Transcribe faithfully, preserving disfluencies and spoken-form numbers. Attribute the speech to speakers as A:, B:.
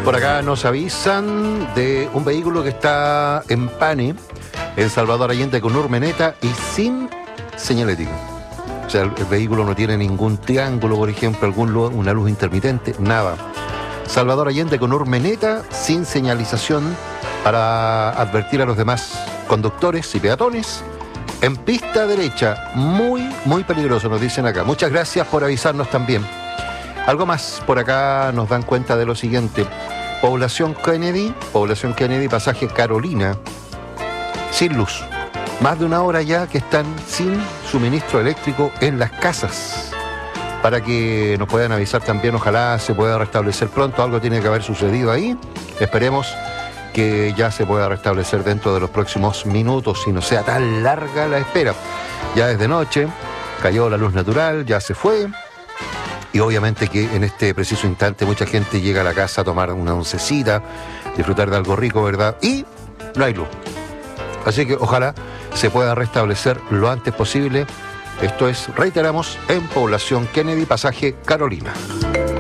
A: Por acá nos avisan de un vehículo que está en Pane, en Salvador Allende con Urmeneta y sin señalética. O sea, el, el vehículo no tiene ningún triángulo, por ejemplo, algún luz, una luz intermitente, nada. Salvador Allende con Urmeneta, sin señalización para advertir a los demás conductores y peatones. En pista derecha, muy, muy peligroso, nos dicen acá. Muchas gracias por avisarnos también. Algo más, por acá nos dan cuenta de lo siguiente. Población Kennedy, Población Kennedy, pasaje Carolina, sin luz. Más de una hora ya que están sin suministro eléctrico en las casas. Para que nos puedan avisar también, ojalá se pueda restablecer pronto. Algo tiene que haber sucedido ahí. Esperemos que ya se pueda restablecer dentro de los próximos minutos y no sea tan larga la espera. Ya es de noche, cayó la luz natural, ya se fue. Y obviamente que en este preciso instante mucha gente llega a la casa a tomar una oncecita, disfrutar de algo rico, ¿verdad? Y no hay luz. Así que ojalá se pueda restablecer lo antes posible. Esto es, reiteramos, en Población Kennedy, pasaje Carolina.